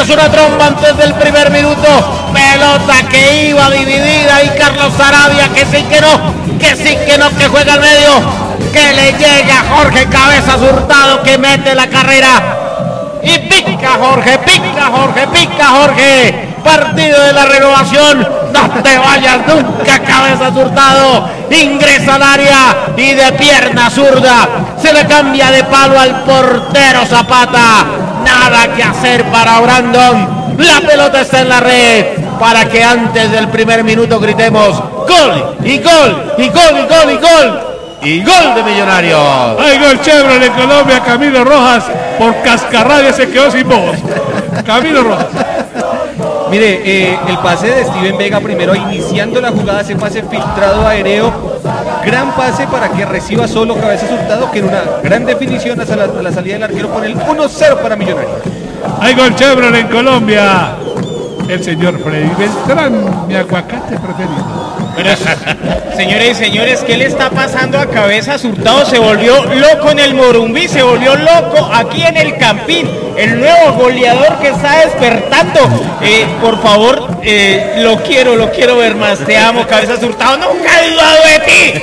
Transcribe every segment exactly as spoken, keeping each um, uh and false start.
es una trompa antes del primer minuto. Pelota que iba dividida y Carlos Sarabia que sí que no, que sí que no, que juega al medio, que le llega Jorge Cabezas Hurtado que mete la carrera. Y pica Jorge, pica Jorge, pica Jorge. Partido de la renovación. No te vayas nunca, Cabezas Hurtado. Ingresa al área y de pierna zurda se le cambia de palo al portero Zapata. Nada que hacer para Brandon. La pelota está en la red para que antes del primer minuto gritemos gol y gol y gol y gol y gol. Y gol de Millonarios. Hay gol Chevrolet en Colombia. Camilo Rojas por cascarrabia se quedó sin voz. Camilo Rojas. Mire, eh, el pase de Steven Vega primero iniciando la jugada, ese pase filtrado aéreo, gran pase para que reciba solo Cabezas Hurtado, que en una gran definición hacia la, a la salida del arquero pone el uno cero para Millonarios. Hay gol Chevrolet en Colombia. El señor Freddy Beltrán, mi aguacate preferido. Pero, señores y señores, ¿qué le está pasando a Cabezas Hurtado? Se volvió loco en el Morumbí, se volvió loco aquí en el Campín. El nuevo goleador que está despertando. Eh, por favor, eh, lo quiero, lo quiero ver más. Te amo, Cabezas Hurtado. Nunca he dudado de ti.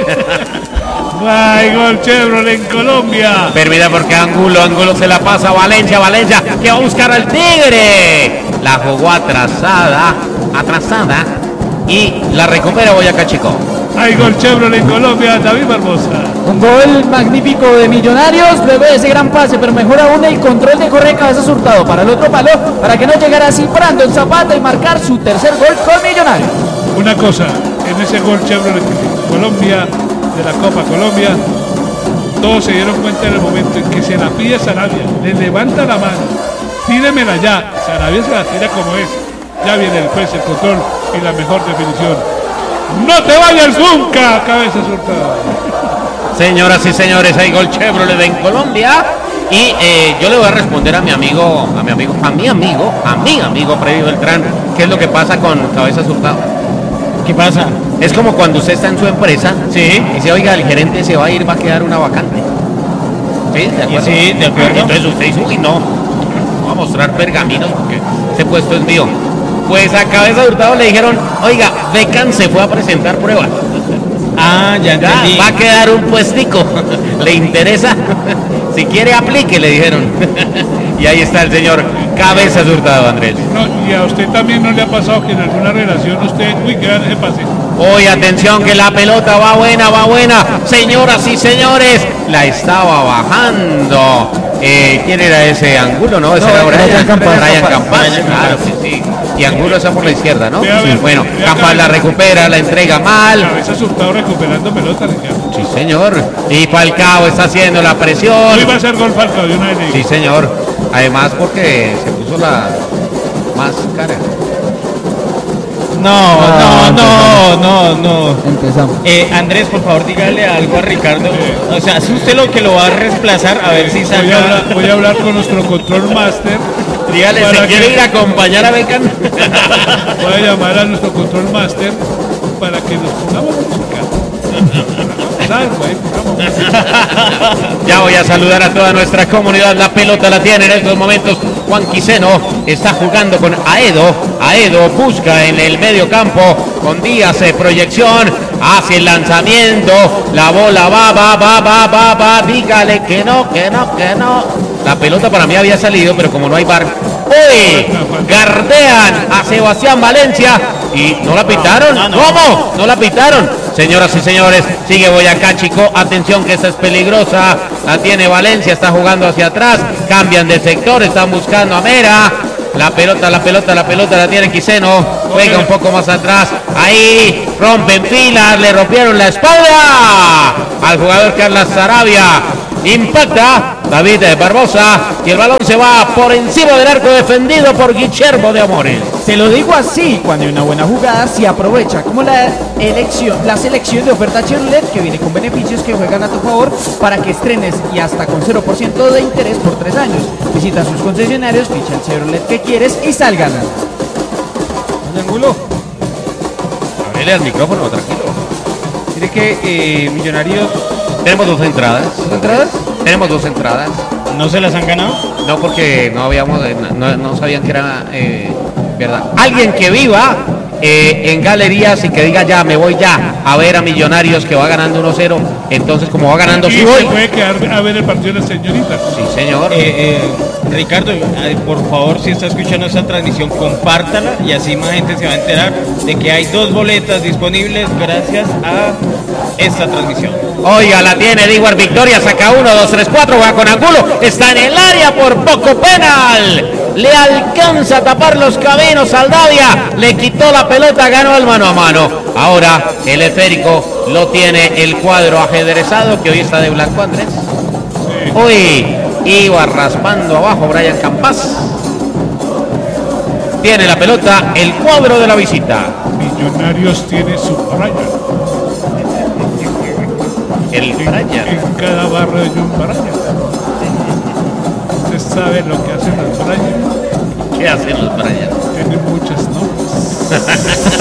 Hay gol Chevrolet en Colombia. Permita porque Angulo, Angulo se la pasa a Valencia, Valencia que va a buscar al Tigre. La jugó atrasada, atrasada y la recupera Boyacá Chico. Hay gol Chevrolet en Colombia, David Barbosa. Un gol magnífico de Millonarios, luego de ese gran pase, pero mejor aún el control de Jorge Cabezas Hurtado para el otro palo, para que no llegara así Brandon Zapata y marcar su tercer gol con Millonarios. Una cosa, en ese gol Chevrolet en Colombia, de la Copa Colombia, todos se dieron cuenta en el momento en que se la pide Sarabia, le levanta la mano, tíremela ya, Sarabia se la tira como es, ya viene el juez, el control y la mejor definición. ¡No te vayas nunca, Cabezas Hurtado! Señoras y señores, hay gol Chevrolet en Colombia y eh, yo le voy a responder a mi amigo, a mi amigo, a mi amigo, a mi amigo Freddy Beltrán, ¿qué es lo que pasa con Cabezas Hurtado? ¿Qué pasa? Es como cuando usted está en su empresa, sí, y dice, oiga, el gerente se va a ir, va a quedar una vacante. ¿Sí? ¿De acuerdo? Sí, de acuerdo. Entonces usted dice, uy, no, voy a mostrar pergaminos porque ese puesto es mío. Pues a Cabezas Hurtado le dijeron, oiga, Beckham se fue a presentar pruebas. Ah, ya entendí. Va a quedar un puestico. ¿Le interesa? Si quiere, aplique, le dijeron. Y ahí está el señor Cabezas Hurtado, Andrés. No, y a usted también no le ha pasado que en alguna relación usted, uy, que ese pase. Hoy atención que la pelota va buena, va buena. Señoras y señores, la estaba bajando. Eh, ¿Quién era ese? Angulo, ¿no? Ese no, era Brian Campas. Brian Campas, claro, sí, sí. Y Angulo está por la izquierda, ¿no? Ve a ver, Sí. Bueno, ve a Campas ver. la recupera, la entrega mal. Cabezas Hurtado recuperando pelota, Ricardo. Sí, señor. Y Falcao está haciendo la presión. Hoy va a ser gol Falcao de una vez. Sí, señor. Además porque se puso la máscara. No, no, no, no, no. Empezamos. Eh, Andrés, por favor, dígale algo a Ricardo. O sea, es usted lo que lo va a reemplazar, a ver si Voy a, saca. hablar, voy a hablar con nuestro control master. Dígale, Para ¿se quiere que- ir a acompañar a Beckham? Voy a llamar a nuestro control master para que nos pongamos música. ¿Sabes, güey? Pongamos música. Ya voy a saludar a toda nuestra comunidad. La pelota la tiene en estos momentos Juan Quiseno. Está jugando con Aedo. Aedo busca en el medio campo con Díaz, eh, proyección. Hace el lanzamiento. La bola va, va, va, va, va, va. Dígale que no, que no, que no. La pelota para mí había salido, pero como no hay bar. ¡Uy! Gardean a Sebastián Valencia. Y no la pitaron. ¿Cómo? No la pitaron. Señoras y señores, sigue Boyacá Chico. Atención que esta es peligrosa. La tiene Valencia, está jugando hacia atrás. Cambian de sector, están buscando a Mera. La pelota, la pelota, la pelota la tiene Quiseno. Juega un poco más atrás. Ahí rompen filas, le rompieron la espalda al jugador Carlos Sarabia. Impacta David Barbosa y el balón se va por encima del arco defendido por Guillermo de Amores. Se lo digo así, cuando hay una buena jugada se aprovecha, como la elección, la selección de oferta Chevrolet que viene con beneficios que juegan a tu favor para que estrenes y hasta con cero por ciento de interés por tres años. Visita sus concesionarios, ficha el Chevrolet que quieres y sal ganando. Angulo, Abrele al micrófono, tranquilo. mire que eh, Millonarios. Tenemos dos entradas. ¿Dos entradas? Tenemos dos entradas. ¿No se las han ganado? No, porque no habíamos, no, no sabían que era eh, verdad. Alguien que viva eh, en galerías y que diga ya, me voy ya a ver a Millonarios que va ganando uno cero. Entonces, como va ganando, Y sí se voy. puede quedar a ver el partido de las señoritas. Sí, señor. Eh, eh, Ricardo, eh, por favor, si está escuchando esta transmisión, compártala y así más gente se va a enterar de que hay dos boletas disponibles gracias a esta transmisión. Oiga, la tiene Diguar Victoria, saca uno, dos, tres, cuatro, va con Angulo, está en el área por poco, penal. Le alcanza a tapar los caminos Aldavia, le quitó la pelota, ganó el mano a mano. Ahora el esférico lo tiene el cuadro ajedrezado que hoy está de blanco, Andrés. Sí. Uy, iba raspando abajo Brian Campas. Tiene la pelota el cuadro de la visita. Millonarios tiene su Brian. El En, Brian. en cada barrio hay un Brian. Usted sabe lo que hacen los Brian. ¿Qué hacen los Brian? Tienen muchas nombres.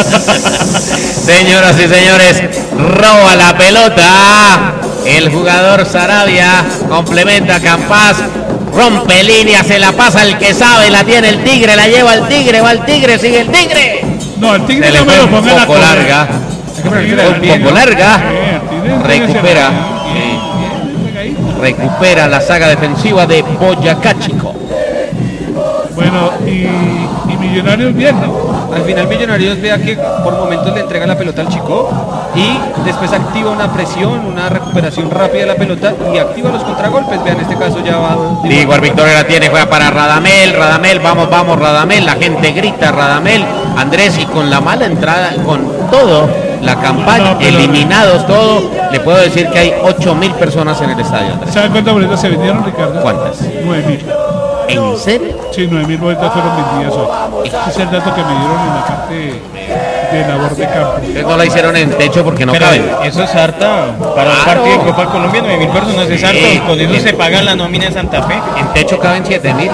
Señoras y señores, roba la pelota. El jugador Sarabia complementa a Campas. Rompe línea, se la pasa el que sabe, la tiene el Tigre, la lleva el Tigre, va el Tigre, sigue el Tigre. No, el Tigre Se le no me fue lo un ponga en la poco correa. larga. Un poco larga. Recupera. eh, recupera la saga defensiva de Boyacá Chico. Bueno, y, y Millonarios bien, ¿no? Al final Millonarios vea que por momentos le entrega la pelota al Chico y después activa una presión, una recuperación rápida de la pelota y activa los contragolpes. Vean, en este caso ya va. Igual Victoria la tiene, juega para Radamel, Radamel, vamos, vamos, Radamel, la gente grita, Radamel, Andrés, y con la mala entrada, con todo, la campaña, No, pero- eliminados, todo, le puedo decir que hay ocho mil personas en el estadio, Andrés. ¿Sabe cuántas boletas se vendieron, Ricardo? ¿Cuántas? Nueve mil. ¿En serio? Sí, nueve mil boletas fueron vendidas hoy. Ese es el dato que me dieron en la parte de, de labor de campo. Ustedes no la hicieron en techo porque no Pero caben. eso es harta para un Claro. partido de Copa Colombia, nueve mil personas es Sí. harto. Con eso se paga la nómina de Santa Fe. En techo caben siete mil.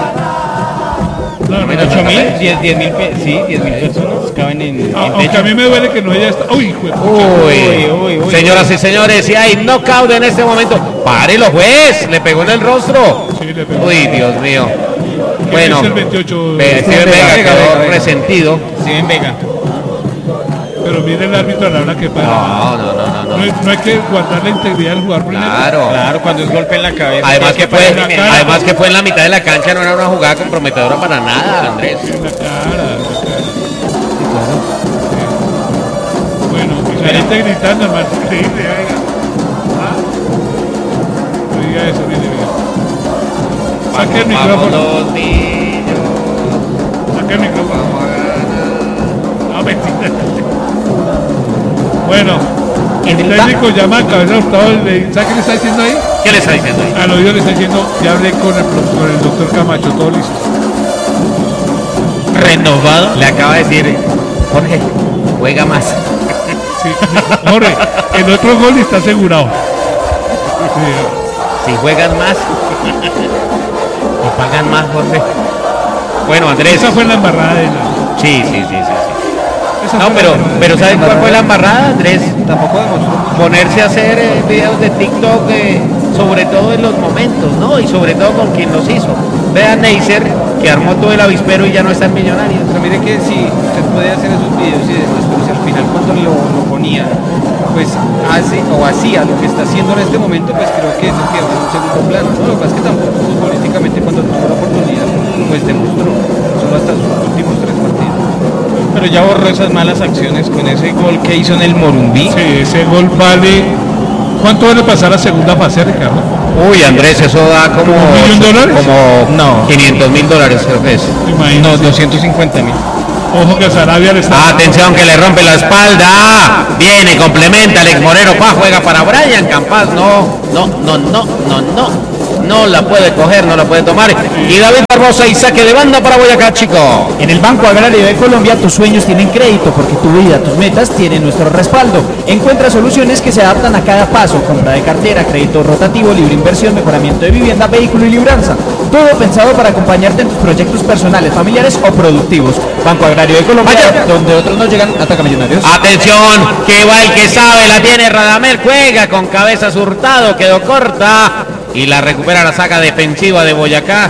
No, no, Mira, no. ocho mil, diez mil, sí, diez mil personas caben en, en A- Aunque techo. a mí me duele que no haya estado. Uy, hijo de pucha. Uy, uy, uy, señoras y señores, si hay knockout en este momento, párelo, juez, le pegó en el rostro. Sí, le pegó. Uy, Dios mío. Bueno, dice el veintiocho? Ve- Steven Vega, Vega Vega, quedó Vega. resentido. Steven Vega. Pero mire el árbitro a la hora que para. No, no, no, no, No no. hay, no hay que guardar la integridad del jugador primero. Claro. Claro, cuando es golpe en la cabeza. Además que fue, en la cara. además que fue en la mitad de la cancha, no era una jugada comprometedora para nada, Andrés. En la cara, en la cara. Sí. Bueno, y la gente gritando, hermano. Increíble, venga. ¿Ah? No diga eso, mire, mire. Saque el Vamos micrófono. los niños, Saque el micrófono. vamos a ganar. No, mentira. Bueno, En el el técnico llama a Cabeza Hurtado y le ¿sabe qué le está diciendo ahí? ¿Qué le está diciendo ahí? Al oído le está diciendo, ya hablé con el, con el doctor Camacho, todo listo. Renovado. Le acaba de decir, Jorge, juega más. Sí, Jorge, el otro gol está asegurado. Sí, Si juegan más, o pagan más, Jorge. Bueno, Andrés. esa fue la embarrada de la... Sí, sí, sí, sí, sí. esa No, fue la pero, embarrada. pero ¿sabes cuál fue la embarrada, Andrés? Tampoco demostró. Ponerse a hacer eh, videos de TikTok, eh, sobre todo en los momentos, ¿no? Y sobre todo con quien los hizo. Vean Neisser, que armó todo el avispero y ya no está en Millonarios. Pero mire que si usted puede hacer esos videos y demás, pero si al final cuando lo, lo ponía, pues hace o hacía lo que está haciendo en este momento, pues creo que eso quedó en un segundo plano, ¿no? Lo que pasa es que tampoco futbolísticamente cuando tuvo la oportunidad, pues demostró, solo hasta sus últimos tres partidos. Pero ya borró esas malas acciones con ese gol que hizo en el Morumbí. Sí, ese gol vale... ¿Cuánto vale pasar a segunda fase, Ricardo? Uy, Andrés, eso da como, ¿Un millón de dólares? como No. quinientos mil dólares, creo que es. Imagínate. No, doscientos cincuenta mil. Ojo que a Sarabia le está... Atención que le rompe la espalda. Viene, complementa, Alex Moreno, pa, juega para Brian Campas. No, no, no, no, no, no. No la puede coger, no la puede tomar. Y David Barbosa y saque de banda para Boyacá, chico. En el Banco Agrario de Colombia tus sueños tienen crédito porque tu vida, tus metas tienen nuestro respaldo. Encuentra soluciones que se adaptan a cada paso, compra de cartera, crédito rotativo, libre inversión, mejoramiento de vivienda, vehículo y libranza. Todo pensado para acompañarte en tus proyectos personales, familiares o productivos. Banco Agrario de Colombia, Vaya. donde otros no llegan, ataca Millonarios. Atención, que va el que sabe, la tiene Radamel, juega con cabeza Hurtado, quedó corta y la recupera la saga defensiva de Boyacá.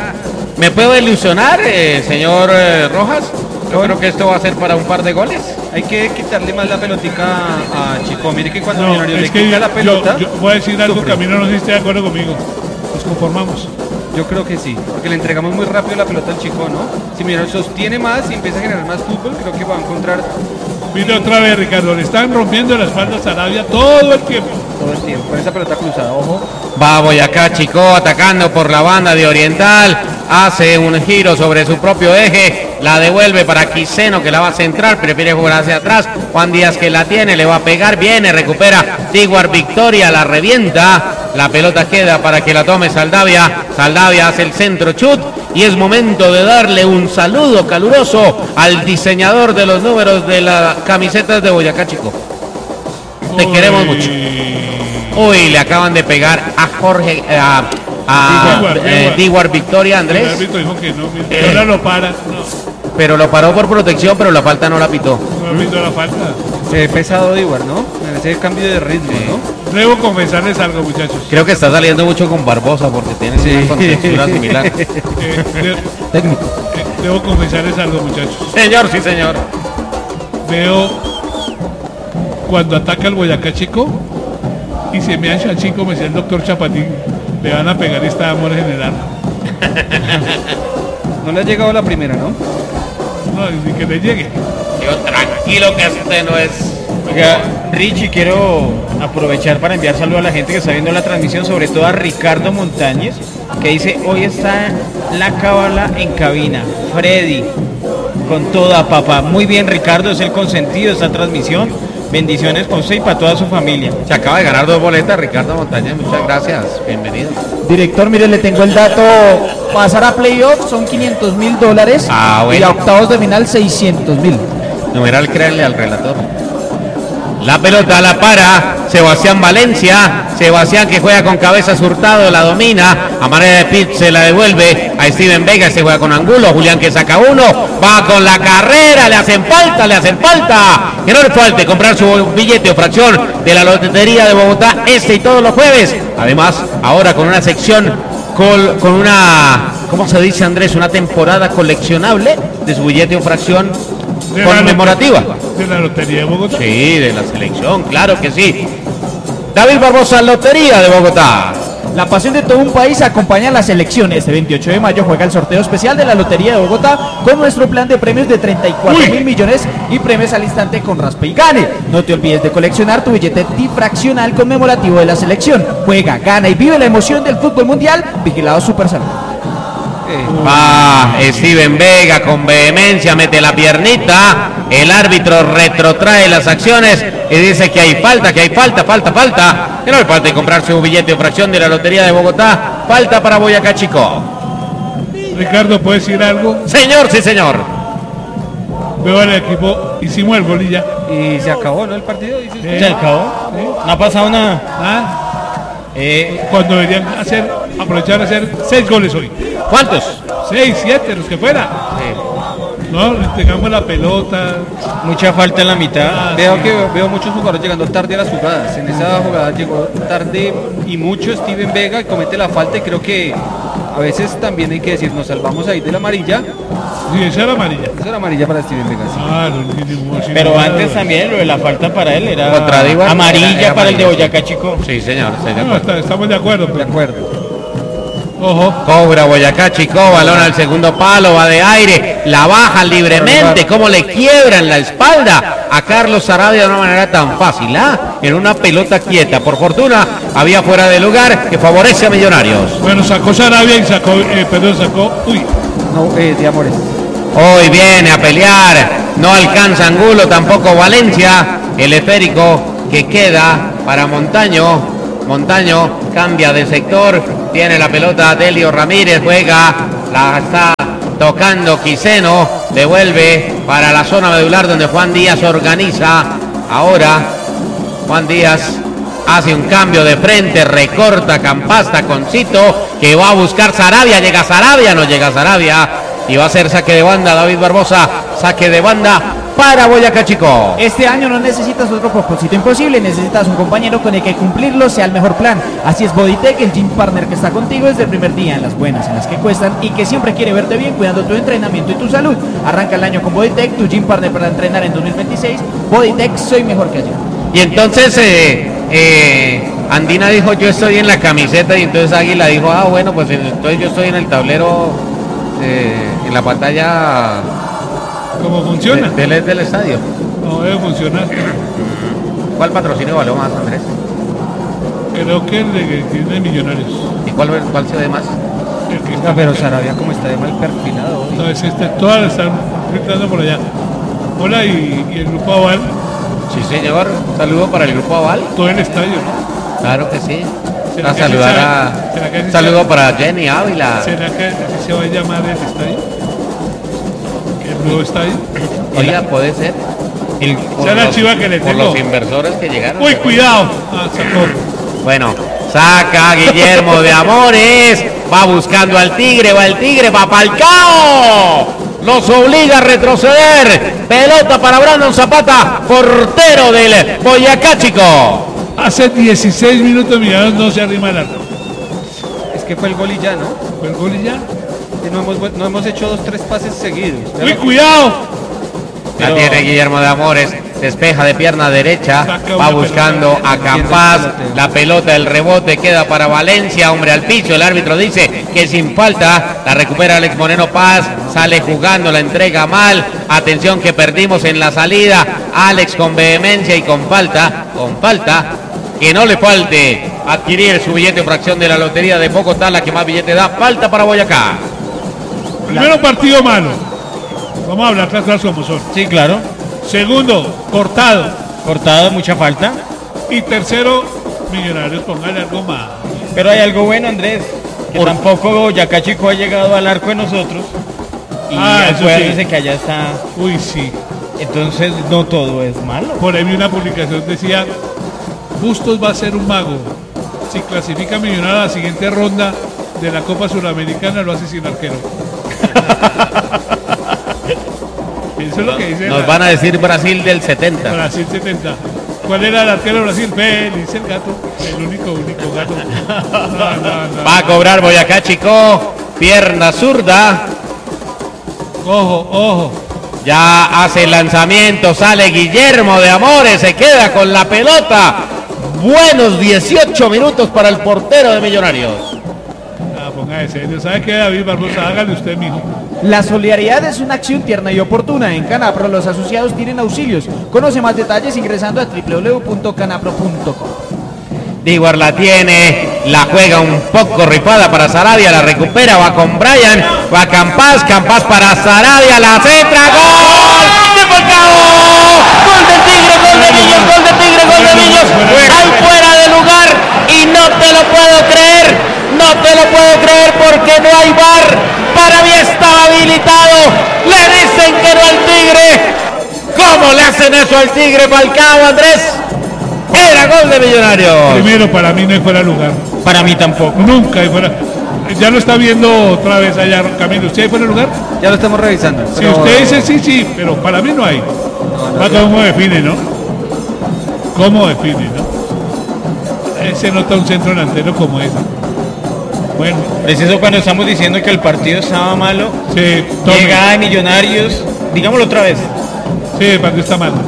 ¿Me puedo ilusionar, eh, señor eh, Rojas? Yo creo que esto va a ser para un par de goles. Hay que quitarle más la pelotica a Chico. Mire que cuando No, Millonarios es le que quita yo, la pelota, yo, yo voy a decir algo sufre. que a mí no nos esté de acuerdo conmigo. Nos conformamos. Yo creo que sí, porque le entregamos muy rápido la pelota al Chico, ¿no? Si Millonarios sostiene más y empieza a generar más fútbol, creo que va a encontrar Mire otra vez, Ricardo, le están rompiendo la espalda a Sarabia todo el tiempo. todo el tiempo. Con esa pelota cruzada, ojo. Va Boyacá Chico atacando por la banda de Oriental. Hace un giro sobre su propio eje. La devuelve para Quiseno, que la va a centrar. Prefiere jugar hacia atrás. Juan Díaz, que la tiene, le va a pegar. Viene, recupera Tiguar Victoria, la revienta. La pelota queda para que la tome Saldavia. Saldavia hace el centro chut. Y es momento de darle un saludo caluroso al diseñador de los números de las camisetas de Boyacá Chico. Te Uy. queremos mucho. Uy, le acaban de pegar a Jorge, eh, a, a Diguar, eh, Diguar. Diguar Victoria, El Andrés, árbitro dijo que no, mire, Eh. ahora lo para. No, pero lo paró por protección, pero la falta no la pitó. no ha visto la falta. Se ve pesado de igual, ¿no? Ese cambio de ritmo, ¿no? Debo confesarles algo, muchachos. Creo que está saliendo mucho con Barbosa porque tiene una contextura similar. Eh, de- Técnico. eh, debo confesarles algo, muchachos. Señor, sí señor. Veo cuando ataca el Boyacá Chico y se me ancha Chico, me decía el doctor Chapatín, le van a pegar esta amor general. No le ha llegado la primera, ¿no? No, ni que le llegue. Yo tranquilo que este no es. Oiga, Richie, quiero aprovechar para enviar saludos a la gente que está viendo la transmisión, sobre todo a Ricardo Montañez, que dice, hoy está la cábala en cabina. Freddy, con toda papá. Muy bien, Ricardo, es el consentido de esta transmisión. Bendiciones con usted y para toda su familia. Se acaba de ganar dos boletas, Ricardo Montañez. Muchas gracias. Bienvenido. Director, mire, le tengo el dato. Pasar a playoff son quinientos mil dólares Ah, bueno. y a octavos de final seiscientos mil. Numeral, créanle al relator. La pelota la para Sebastián Valencia. Sebastián, que juega con cabeza Hurtado, la domina. A manera de pitch se la devuelve a Steven Vega. Se juega con Angulo. Julián, que saca uno. Va con la carrera. Le hacen falta, le hacen falta. Que no le falte comprar su billete o fracción de la Lotería de Bogotá este y todos los jueves. Además, ahora con una sección col- con una, ¿cómo se dice, Andrés? Una temporada coleccionable de su billete o fracción De la conmemorativa. lote- De la Lotería de Bogotá. Sí, de la selección, claro que sí. David Barbosa, Lotería de Bogotá. La pasión de todo un país acompaña a la selección. Este veintiocho de mayo juega el sorteo especial de la Lotería de Bogotá con nuestro plan de premios de treinta y cuatro mil millones y premios al instante con raspe y gane. No te olvides de coleccionar tu billete difraccional conmemorativo de la selección. Juega, gana y vive la emoción del fútbol mundial. Vigilado Supersalud. Va Steven Vega con vehemencia, mete la piernita. El árbitro retrotrae las acciones y dice que hay falta, que hay falta, falta, falta. Que no le falte comprar su billete o fracción de la Lotería de Bogotá. Falta para Boyacá Chico. Ricardo, ¿puede decir algo? Señor, sí señor. Veo al equipo, hicimos el gol y ya. Y se acabó, ¿no? El partido, dice usted. ¿Se acabó? No ha pasado nada. Ah, Eh, cuando deberían hacer, aprovechar de hacer seis goles hoy. ¿Cuántos? Seis, siete, los que fuera. No, le entregamos la pelota. mucha falta en la mitad. Ah, Veo sí. que veo muchos jugadores llegando tarde a las jugadas. En esa jugada llegó tarde y mucho Steven Vega comete la falta y creo que a veces también hay que decir, nos salvamos ahí de la amarilla. Sí, esa era amarilla. Esa era amarilla para Steven Vega. sí. Ah, no, ni- ni- ni- ni- Pero ni- antes también lo de la falta para él era Contra Diguar amarilla era- era para el de amarilla, Boyacá Chico. Sí, señor, estoy de No, acuerdo. está- estamos de acuerdo. De Pero, acuerdo. ojo, Cobra Boyacá Chico, balón al segundo palo, va de aire, la baja libremente, cómo le quiebran la espalda a Carlos Sarabia de una manera tan fácil, ¿ah? En una pelota quieta. Por fortuna, había fuera de lugar que favorece a Millonarios. bueno, sacó Sarabia y sacó, eh, perdón, sacó, uy, No, eh, de Amores. Hoy viene a pelear, no alcanza Angulo, tampoco Valencia. El esférico que queda para Montaño. Montaño cambia de sector, tiene la pelota Delio Ramírez, juega, la está tocando Quiseno, devuelve para la zona medular donde Juan Díaz organiza. Ahora Juan Díaz hace un cambio de frente, recorta Campasta con Cito, que va a buscar Sarabia, llega Sarabia, no llega Sarabia, y va a ser saque de banda David Barbosa, saque de banda para Boyacá Chico. Este año no necesitas otro propósito imposible, necesitas un compañero con el que cumplirlo sea el mejor plan. Así es Bodytech, el gym partner que está contigo desde el primer día, en las buenas, en las que cuestan y que siempre quiere verte bien cuidando tu entrenamiento y tu salud. Arranca el año con Bodytech, tu gym partner para entrenar en dos mil veintiséis. Bodytech, soy mejor que ayer. Y entonces eh, eh, Andina dijo yo estoy en la camiseta y entonces Águila dijo ah bueno pues entonces yo estoy en el tablero eh, en la pantalla. ¿Cómo funciona? De, del, del estadio. No debe funcionar. ¿Cuál patrocinio valió más, Andrés? Creo que el de que tiene Millonarios. ¿Y cuál, cuál se ve más? El que Ah, está, pero Sarabia como está de mal perfilado hoy. no, es este, todas están filtrando por allá. Hola, y, y el grupo Aval, Sí, señor. Saludo para el grupo Aval. todo el estadio, ¿no? Claro que sí. ¿Será A que así saludar sabe- a... será que así Saludo sabe- para Jenny Ávila. ¿Será que así se va a llamar el estadio? ¿El nuevo estadio? Oiga, puede ser. Esa Por es la los- chiva que le por tengo. los inversores que llegaron. ¡Uy, cuidado! Ah, sacó. Bueno, saca Guillermo de Amores, va buscando al Tigre, va el Tigre, va Falcao, los obliga a retroceder, pelota para Brandon Zapata, portero del Boyacá Chico. Hace dieciséis minutos Millonarios no se arrima el arco. Es que fue el gol y ya, ¿no? ¿Fue el gol y ya? Que no hemos, vu- no hemos hecho dos, tres pases seguidos. ¡Uy, cuidado! La Pero- tiene Guillermo de Amores, despeja de pierna derecha, Saca va una buscando pelota. a Campás, Defiende el la pelota, el rebote queda para Valencia, hombre al piso, el árbitro dice que sin falta, la recupera Alex Moreno Paz, sale jugando, la entrega mal, atención que perdimos en la salida, Alex con vehemencia y con falta, con falta, que no le falte adquirir su billete fracción de la lotería de Bogotá, la que más billete da, falta para Boyacá. Primero partido malo. Vamos a hablar las cosas como son. Sí, claro. Segundo, cortado. Cortado, mucha falta. Y tercero, Millonarios, póngale algo más. Pero hay algo bueno, Andrés. Que tampoco Boyacá Chico ha llegado al arco de nosotros. Y Ah, eso acuérdense sí. que allá está. Uy, sí. Entonces no todo es malo. Por ahí vi una publicación decía, Bustos va a ser un mago. Si clasifica Millonarios a la siguiente ronda de la Copa Suramericana, lo hace sin arquero. Eso es lo que dice Nos la- van a decir Brasil del setenta. Brasil setenta. ¿Cuál era el arquero de Brasil? Félix, el gato. El único, único gato. No, no, no. Va a cobrar Boyacá Chico, pierna zurda. Ojo, ojo. Ya hace el lanzamiento, sale Guillermo de Amores, se queda con la pelota. Buenos dieciocho minutos para el portero de Millonarios. Ah, ponga de serio. ¿Sabe qué, David Barbosa? Hágale usted, mijo. La solidaridad es una acción tierna y oportuna. En Canapro los asociados tienen auxilios. Conoce más detalles ingresando a w w w punto canapro punto com. Diguar la tiene, la juega un poco rifada para Sarabia, la recupera, va con Brian, va Campás, Campás para Sarabia, la centra, gol de Falcao, gol de Tigre, gol de Millos, gol de Tigre, gol de Millos, hay fuera de lugar y no te lo puedo creer, no te lo puedo creer porque no hay V A R, para mí estaba habilitado, le dicen que no al Tigre, ¿cómo le hacen eso al Tigre, Falcao, Andrés? Era gol de Millonarios. Primero, para mí no hay fuera de lugar. Para mí tampoco. Nunca hay fuera. Ya lo está viendo otra vez allá, Camilo. ¿Usted hay fuera de lugar? Ya lo estamos revisando. Si pero- usted dice sí, sí, pero para mí no hay. Va, ¿cómo define, no? ¿Cómo define, no? Ese nota un centro delantero como ese. Bueno, Preciso cuando estamos diciendo que el partido estaba malo. sí, tome. Llegada de Millonarios. Digámoslo otra vez. Sí, el partido está mal.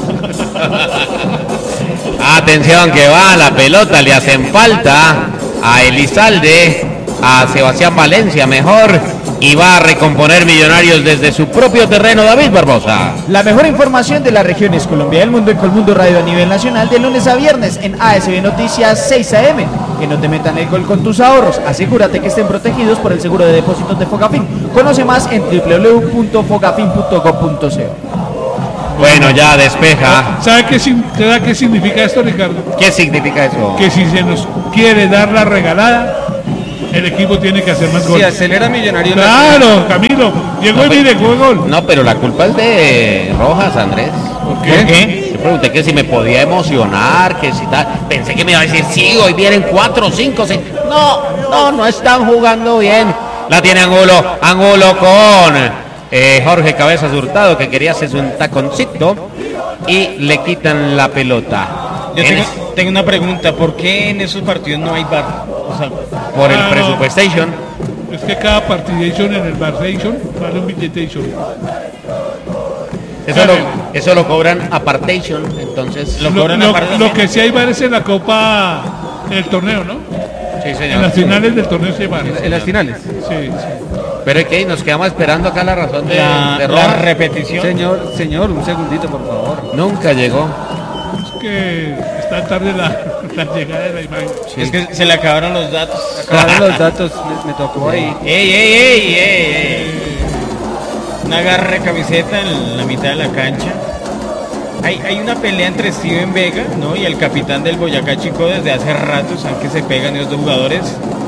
Atención que va la pelota, le hacen falta a Elizalde, a Sebastián Valencia mejor, y va a recomponer Millonarios desde su propio terreno David Barbosa. La mejor información de las regiones Colombia y el mundo en Colmundo Radio a nivel nacional de lunes a viernes en A S B Noticias seis A M. Que no te metan el gol con tus ahorros. Asegúrate que estén protegidos por el seguro de depósitos de Fogafín. Conoce más en w w w punto fogafin punto com punto co. Bueno, ya despeja. ¿Sabe qué, sin- sabe qué significa esto, Ricardo? ¿Qué significa eso? Que si se nos quiere dar la regalada, el equipo tiene que hacer más Si goles. acelera Millonarios. Claro, Camilo. Llegó y mire, fue gol. No, pero la culpa es de Rojas, Andrés. ¿Por ¿Por qué? Yo pregunté que si me podía emocionar, que si tal. Pensé que me iba a decir, sí, hoy vienen cuatro, cinco, seis. No, no, no están jugando bien. La tiene Angulo, Angulo con eh, Jorge Cabezas Hurtado, que quería hacerse un taconcito y le quitan la pelota. Yo En tengo, es- tengo una pregunta, ¿por qué en esos partidos no hay V A R? O sea, por el Ah, no. presupuestation. Es que cada partidation en el barsation vale un billetation. Eso lo, eso lo cobran apartation, entonces. Lo Lo, cobran lo- aparte lo también. que sí hay bares en la Copa, en el torneo, ¿no? Sí, En señor. las finales del torneo sí hay bares. En las finales. Sí, sí. Pero es que nos quedamos esperando acá la razón de, La, de la Rojas. repetición. Señor, señor, un segundito, por favor. Nunca llegó. Es que está tarde la, la llegada de la imagen. Es que se le acabaron los datos. Acabaron los datos, me, me tocó ahí. ¡Ey, ey, ey, ey, ey! Una garra de camiseta en la mitad de la cancha. Hay, hay una pelea entre Steven Vega, ¿no? Y el capitán del Boyacá Chico desde hace rato, saben que se pegan esos dos jugadores.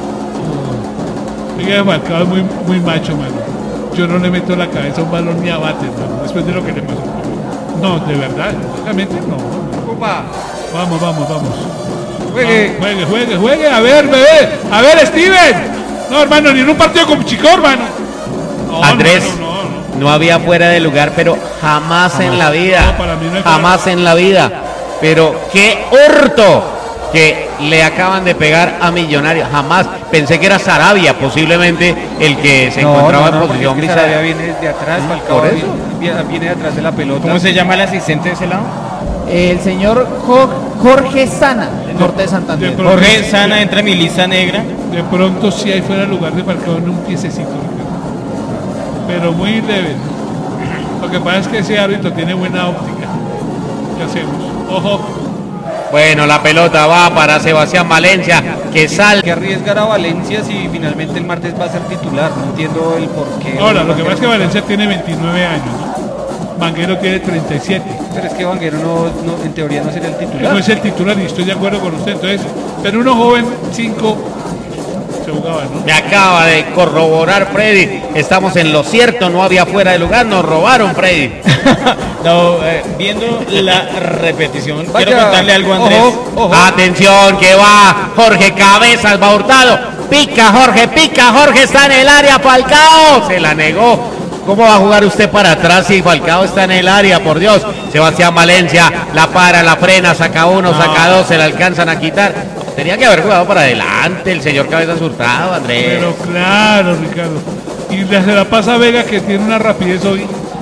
Oiga, Falcao es muy, muy macho, mano. Yo no le meto la cabeza a un balón ni a bate, mano, después de lo que le pasó. No, de verdad, realmente no. Opa, Vamos, vamos, vamos. juegue. Ah, juegue, juegue, juegue. A ver, bebé. A ver, Steven. No, hermano, ni en un partido con Chico, hermano. No, Andrés, hermano, no, no. no había fuera de lugar, pero jamás, en la vida. No, para mí no hay fuera jamás de en la vida. Pero qué hurto que le acaban de pegar a Millonarios. Jamás. Pensé que era Sarabia, posiblemente el que se encontraba en posición porque es que bizarra. Sarabia viene de atrás, Falcao por viene, eso. viene- viene de atrás de la pelota. ¿Cómo se llama el asistente de ese lado? El señor Jo- Jorge Sana, del norte de Santander. de pronto- Jorge Sana entra en mi lista negra. De pronto sí hay fuera de lugar de Falcao en un piececito, Ricardo. Pero muy leve. Lo que pasa es que ese árbitro tiene buena óptica. ¿Qué hacemos? Ojo. Bueno, la pelota va para Sebastián Valencia, que sale. que arriesgar a Valencia si finalmente el martes va a ser titular. No entiendo el porqué. Ahora, lo que pasa es que Valencia tiene veintinueve años, ¿no? Manguero tiene treinta y siete. Pero es que Vanguero no, no- en teoría no sería el titular. No es el titular y estoy de acuerdo con usted. Entonces, pero uno joven, cinco, se jugaba, ¿no? Me acaba de corroborar Freddy. Estamos en lo cierto, no había fuera de lugar, nos robaron, Freddy. No, eh, viendo la repetición, Vaya, quiero contarle algo a Andrés. ojo, ojo. Atención, que va Jorge Cabezas, va Hurtado. Pica Jorge, pica Jorge, está en el área, Falcao. Se la negó. ¿Cómo va a jugar usted para atrás si Falcao está en el área? Por Dios. Sebastián Valencia la para, la frena, saca uno, saca dos, se la alcanzan a quitar. Tenía que haber jugado para adelante el señor Cabezas Hurtado, Andrés. Pero claro, Ricardo. Y le- se la pasa a Vega, que tiene una rapidez hoy.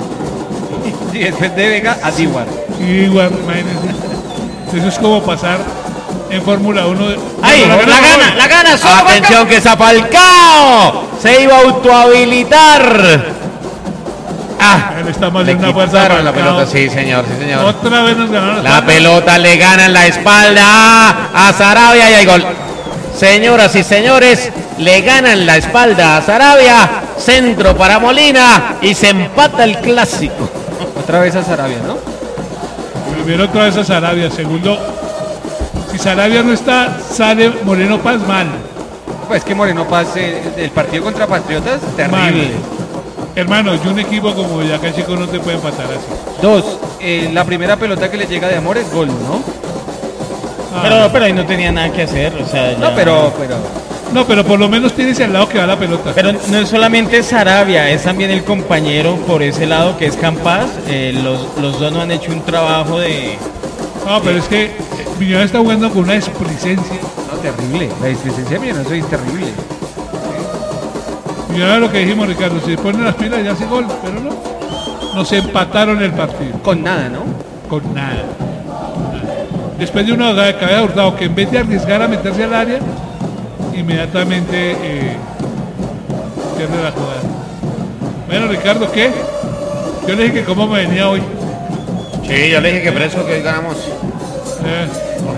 Y después de Vega a Diwar. Igual, imagínense. Eso es como pasar en Fórmula uno. de- ¡Ay! Bueno, La gana, hoy. la gana, solo Atención que está Falcao. Se iba a autohabilitar. Ah, Él está más le de una fuerza. quitaron la Falcao. pelota, sí, señor, sí, señor. Otra vez nos ganaron. La pelota le gana en la espalda a Sarabia y hay gol. Señoras y señores, le ganan la espalda a Sarabia, centro para Molina y se empata el clásico. Otra vez a Sarabia, ¿no? Primero otra vez a Sarabia. Segundo, si Sarabia no está, sale Moreno Paz mal. Pues que Moreno Paz, eh, el partido contra Patriotas, terrible. Mal. Hermano, y un equipo como Boyacá Chico no te puede empatar así. Dos, eh, la primera pelota que le llega de Amor es gol, ¿no? Ah, Pero, pero ahí no tenía nada que hacer, o sea, ya- No, pero, pero No, pero por lo menos tienes al lado que va la pelota. Pero no es solamente Sarabia, es también el compañero por ese lado que es Campas. Eh, los, los dos no han hecho un trabajo de... No, pero es que Millonarios está jugando con una displicencia. no, terrible. La displicencia mía no soy terrible. Millonarios lo que dijimos, Ricardo, si ponen las pilas ya hace gol, pero no. Nos empataron el partido. Con nada, ¿no? Con nada. Después de una jugada de Cabeza Hurtado que en vez de arriesgar a meterse al área, inmediatamente eh, pierde la jugada. Bueno, Ricardo, ¿qué? Yo le dije que cómo me venía hoy. Sí, yo le dije que preso que hoy ganamos. Eh,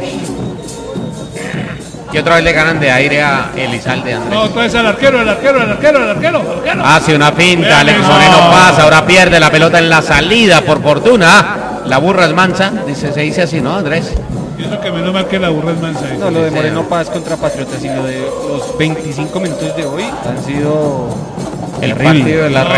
Y otra vez le ganan de aire a Elizalde, Andrés. no, otra vez al arquero, al arquero, al arquero, al arquero, al arquero. Hace una finta, Alex No. Moreno pasa, ahora pierde la pelota en la salida por fortuna. La burra es mansa, dice, se dice así, ¿no, Andrés? Y eso que menos mal que la burra es mansa. ahí. No, lo de Sí, Moreno señor. Paz contra Patriotas y lo de los veinticinco minutos de hoy han sido El terribles. partido de la No,